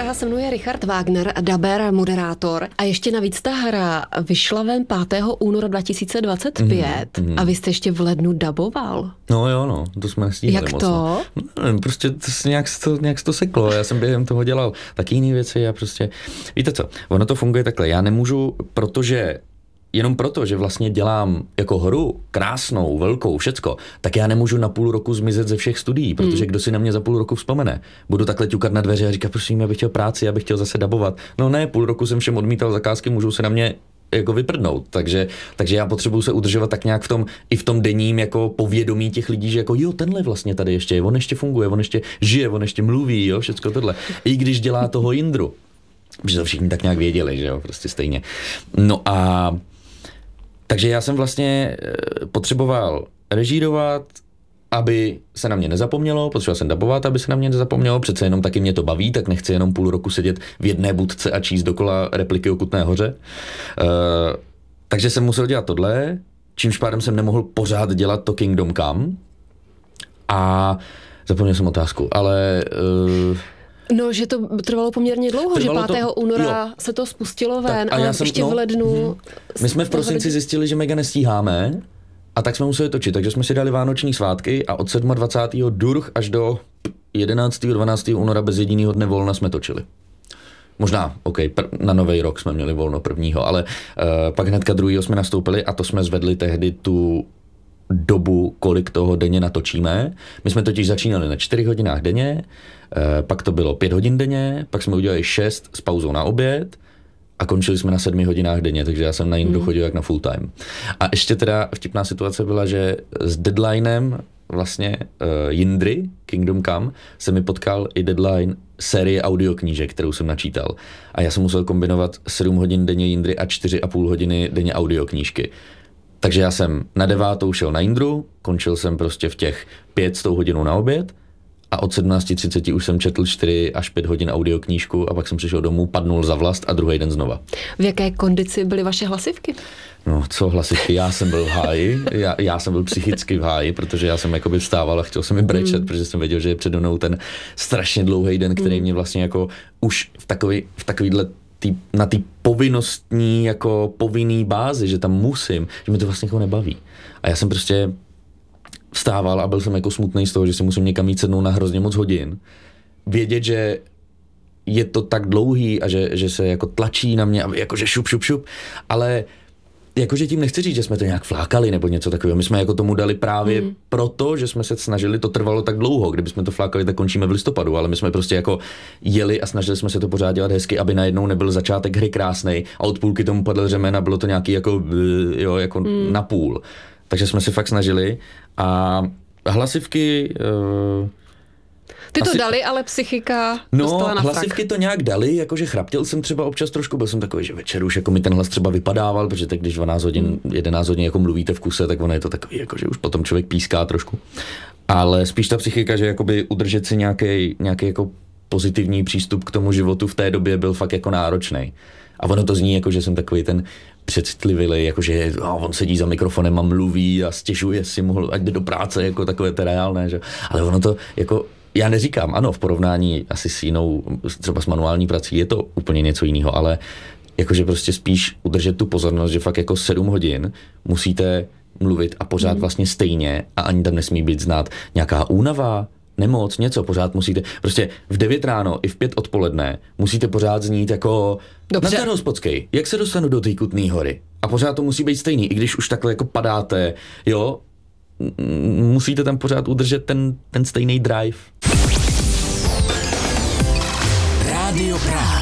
Praha, se mnou je Richard Wagner, daber, moderátor. A ještě navíc ta hra vyšla ven 5. února 2025 a vy jste ještě v lednu daboval. No jo, no, to jsme nestíhali Jak moc. to? No, nevím, prostě nějak to seklo, já jsem během toho dělal taky jiné věci a prostě, víte co, ono to funguje takhle, já nemůžu, jenom proto, že vlastně dělám jako hru, krásnou, velkou, všecko, tak já nemůžu na půl roku zmizet ze všech studií, protože kdo si na mě za půl roku vzpomene. Budu takhle ťukat na dveře a říkat, prosím, já bych chtěl práci, já bych chtěl zase dabovat. No ne, půl roku jsem všem odmítal zakázky, můžou se na mě jako vyprdnout, takže já potřebuju se udržovat tak nějak v tom denním jako povědomí těch lidí, že jako jo, tenhle vlastně tady ještě je, on ještě funguje, on ještě žije, on ještě mluví, jo, všecko tohle. I když dělá toho Jindru, protože to všichni tak nějak věděli, že jo, prostě stejně. No a takže já jsem vlastně potřeboval režírovat, aby se na mě nezapomnělo, potřeboval jsem dabovat, aby se na mě nezapomnělo, přece jenom taky mě to baví, tak nechci jenom půl roku sedět v jedné budce a číst dokola repliky o Kutné Hoře. Takže jsem musel dělat tohle, čímž pádem jsem nemohl pořád dělat to Kingdom Come. A zapomněl jsem otázku, ale... No, že to trvalo poměrně dlouho, že 5. února se to spustilo ven, ale ještě v lednu... My jsme v prosinci zjistili, že mega nestíháme a tak jsme museli točit, takže jsme si dali vánoční svátky a od 27. durch až do 11. 12. února bez jediného dne volna jsme točili. Možná, na Nový rok jsme měli volno 1., ale pak hnedka 2. jsme nastoupili a to jsme zvedli tehdy tu dobu, kolik toho denně natočíme. My jsme totiž začínali na 4 hodinách denně, pak to bylo 5 hodin denně, pak jsme udělali 6 s pauzou na oběd a končili jsme na 7 hodinách denně, takže já jsem na Jindru chodil jak na full time. A ještě teda vtipná situace byla, že s deadlinem vlastně Jindry, Kingdom Come, se mi potkal i deadline série audioknížek, kterou jsem načítal. A já jsem musel kombinovat 7 hodin denně Jindry a 4,5 hodiny denně audioknížky. Takže já jsem na 9. šel na Jindru, končil jsem prostě v těch 5 s tou hodinou na oběd a od 17:30 už jsem četl 4 až 5 hodin audioknížku a pak jsem přišel domů, padnul za vlast a druhý den znova. V jaké kondici byly vaše hlasivky? No, co hlasivky, já jsem byl v háji, já jsem byl psychicky v háji, protože já jsem jakoby vstával a chtěl jsem mi brečet, protože jsem věděl, že je přede mnou ten strašně dlouhý den, který mě vlastně jako už v takovýhle na té povinnostní, jako povinný bázi, že tam musím, že mi to vlastně jako nebaví. A já jsem prostě vstával a byl jsem jako smutný z toho, že si musím někam jít sednout na hrozně moc hodin. Vědět, že je to tak dlouhý a že se jako tlačí na mě, aby jakože šup, ale jakože tím nechci říct, že jsme to nějak flákali nebo něco takového. My jsme jako tomu dali právě proto, že jsme se snažili, to trvalo tak dlouho. Kdyby jsme to flákali, tak končíme v listopadu, ale my jsme prostě jako jeli a snažili jsme se to pořád dělat hezky, aby najednou nebyl začátek hry krásnej a od půlky tomu padl řemen a bylo to nějaký jako na půl. Takže jsme se fakt snažili a hlasivky... Ty to dali, ale psychika dostala na frak. Hlasivky to nějak dali, jakože chraptěl jsem třeba občas trošku, byl jsem takový, že večer už jako mi ten hlas třeba vypadával, protože tak když 12 hodin, 11 hodin jako mluvíte v kuse, tak ono je to takový, jakože už potom člověk píská trošku. Ale spíš ta psychika, že jakoby udržet si nějaký jako pozitivní přístup k tomu životu v té době byl fakt jako náročný. A ono to zní jako, že jsem takový ten přecitlivý, jakože on sedí za mikrofonem a mluví a stěžuje si, ať jde do práce, jako takové to reálné, že? Ale ono to jako já neříkám, ano, v porovnání asi s jinou, třeba s manuální prací, je to úplně něco jiného, ale jakože prostě spíš udržet tu pozornost, že fakt jako 7 hodin musíte mluvit a pořád vlastně stejně a ani tam nesmí být znát nějaká únava, nemoc, něco, pořád musíte, prostě v 9 ráno i v 5 odpoledne musíte pořád znít jako Nazdar hospodský, jak se dostanu do té Kutné Hory? A pořád to musí být stejný, i když už takhle jako padáte, jo, musíte tam pořád udržet ten stejný drive. Rádio Praha.